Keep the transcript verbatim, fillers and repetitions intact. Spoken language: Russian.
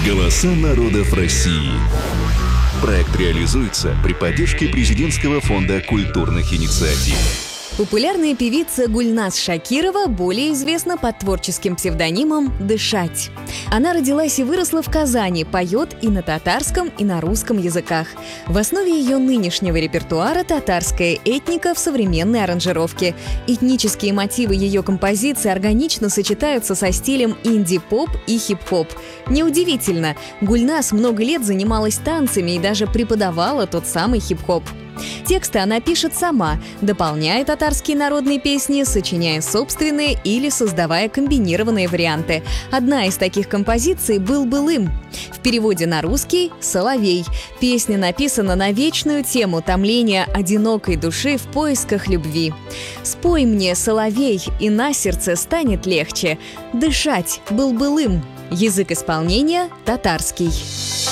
Голоса народов России. Проект реализуется при поддержке Президентского фонда культурных инициатив. Популярная певица Гульназ Шакирова более известна под творческим псевдонимом «Дышать». Она родилась и выросла в Казани, поет и на татарском, и на русском языках. В основе ее нынешнего репертуара татарская этника в современной аранжировке. Этнические мотивы ее композиции органично сочетаются со стилем инди-поп и хип-хоп. Неудивительно, Гульназ много лет занималась танцами и даже преподавала тот самый хип-хоп. Тексты она пишет сама, дополняя татарские народные песни, сочиняя собственные или создавая комбинированные варианты. Одна из таких композиций «Был былым». В переводе на русский «Соловей». Песня написана на вечную тему томления одинокой души в поисках любви. «Спой мне, соловей, и на сердце станет легче. Дышать был былым». Язык исполнения – татарский.